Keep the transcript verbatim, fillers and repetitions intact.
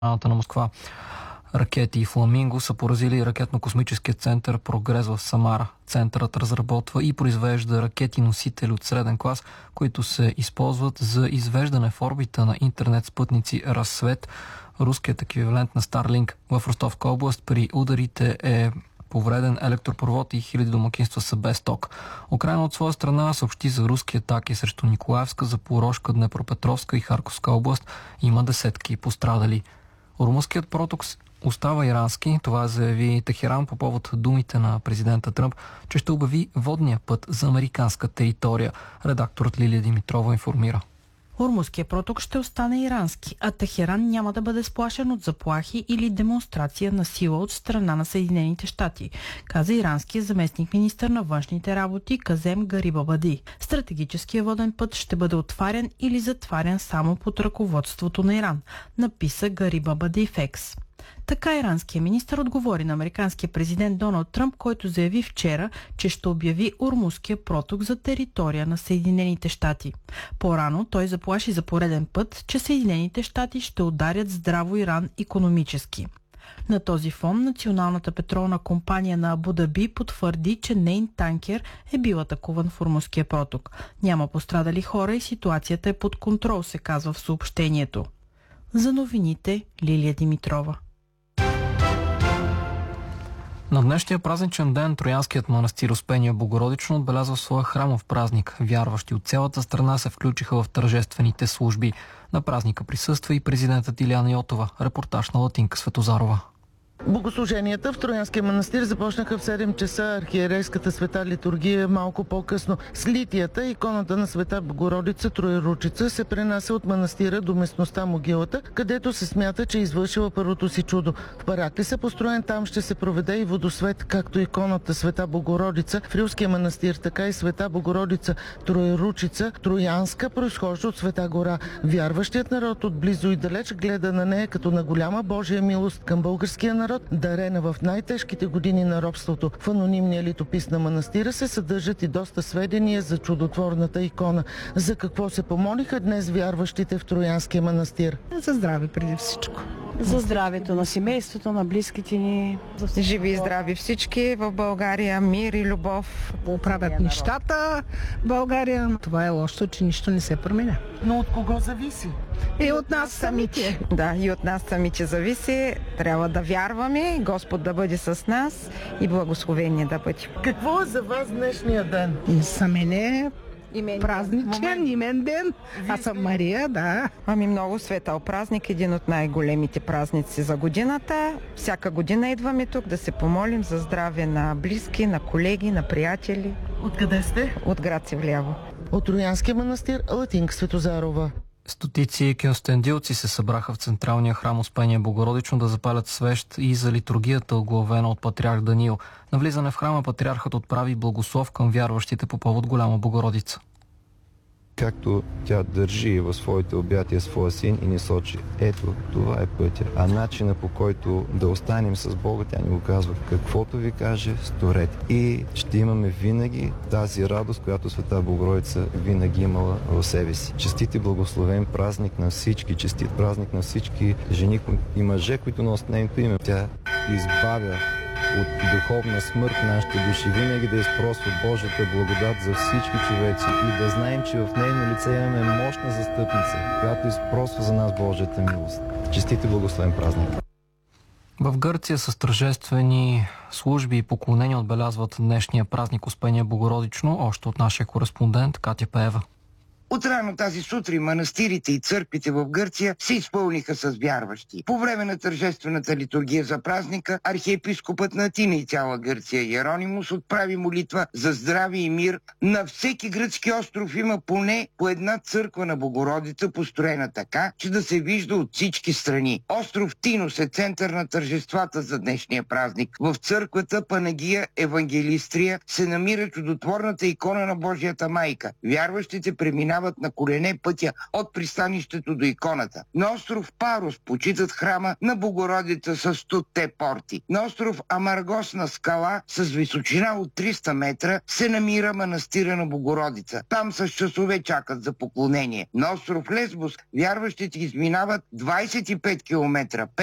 на Москва. Ракети и Фламинго са поразили ракетно-космическия център Прогрес в Самара. Центърът разработва и произвежда ракети-носители от среден клас, които се използват за извеждане в орбита на интернет спътници Разсвет, руският еквивалент на Старлинк. В Ростовска област при ударите е повреден електропровод и хиляди домакинства са без ток. Украйна от своя страна съобщи за руски атаки срещу Николаевска, Запорожка, Днепропетровска и Харковска област. Има десетки пострадали. Румънският проток остава ирански. Това заяви Техеран по повод думите на президента Тръмп, че ще обяви водния път за американска територия. Редакторът Лилия Димитрова информира. Ормузският проток ще остане ирански, а Техеран няма да бъде сплашен от заплахи или демонстрация на сила от страна на Съединените щати, каза иранският заместник-министър на външните работи Казем Гарибабади. Стратегическият воден път ще бъде отварян или затварян само под ръководството на Иран, написа Гарибабади в Екс. Така иранският министър отговори на американския президент Доналд Тръмп, който заяви вчера, че ще обяви Ормузския проток за територия на Съединените щати. По-рано той заплаши за пореден път, че Съединените щати ще ударят здраво Иран икономически. На този фон Националната петролна компания на Абу Даби потвърди, че нейн танкер е бил атакуван в Ормузския проток. Няма пострадали хора и ситуацията е под контрол, се казва в съобщението. За новините Лилия Димитрова. На днешния празничен ден Троянският манастир Успение Богородично отбелязва своя храмов празник. Вярващи от цялата страна се включиха в тържествените служби. На празника присъства и президентът Илияна Йотова. Репортаж на Латинка Светозарова. Богослуженията в Троянския манастир започнаха в седем часа. Архиерейската света литургия малко по-късно. С литията иконата на Света Богородица Троеручица се пренася от манастира до местността Могилата, където се смята, че е извършила първото си чудо. В Параклиса, построен там, ще се проведе и водосвет, както иконата Света Богородица в Рилския манастир, така и Света Богородица Троеручица Троянска произхожда от Света гора. Вярващият народ отблизо и далеч гледа на нея като на голяма Божия милост към българския народ, дарена в най-тежките години на робството. В анонимния литопис на манастира се съдържат и доста сведения за чудотворната икона. За какво се помолиха днес вярващите в Троянския манастир? За здраве преди всичко. За здравето на семейството, на близките ни. Живи и здрави всички в България, мир и любов. Оправят нещата в България. Това е лошо, че нищо не се променя. Но от кого зависи? И от нас самите. Да, и от нас самите зависи. Трябва да вярваме, Господ да бъде с нас и благословение да бъде. Какво е за вас днешния ден? И за мен е празничен, имен ден. Аз съм Мария, да. Ами много светъл празник, един от най-големите празници за годината. Всяка година идваме тук да се помолим за здраве на близки, на колеги, на приятели. Откъде сте? От град Севлиево. От Троянския манастир Латинка Светозарова. Стотици кюстендилци се събраха в централния храм Успение Богородично да запалят свещ и за литургията, оглавена от патриарх Даниил. На влизане в храма патриархът отправи благослов към вярващите по повод Голяма Богородица. Както тя държи в своите обятия своя син и ни сочи, ето, това е пътя. А начина, по който да останем с Бога, тя ни го казва, каквото ви каже, сторете. И ще имаме винаги тази радост, която Света Богородица винаги имала в себе си. Честит и благословен празник на всички, честит празник на всички жени и мъже, които носят нейното име. Тя избавя от духовна смърт нашите души, винаги да изпросва Божията благодат за всички човеци и да знаем, че в нейно лице имаме мощна застъпница, която изпросва за нас Божията милост. Честит и благословен празник! В Гърция с тържествени служби и поклонения отбелязват днешния празник Успение Богородично, още от нашия кореспондент Катя Пеева. От рано тази сутрин манастирите и църквите в Гърция се изпълниха с вярващи. По време на тържествената литургия за празника, архиепископът на Атина и цяла Гърция Иеронимус отправи молитва за здраве и мир. На всеки гръцки остров има поне по една църква на Богородица, построена така, че да се вижда от всички страни. Остров Тинос е център на тържествата за днешния празник. В църквата Панагия Евангелистрия се намира чудотворната икона на Божията майка. Вярващите преминават изминават на колене пътя от пристанището до иконата. На остров Парус почитат храма на Богородица с стотте порти. На остров Амаргосна скала с височина от триста метра се намира манастира на Богородица. Там с часове чакат за поклонение. На остров Лесбос вярващите изминават двадесет и пет километра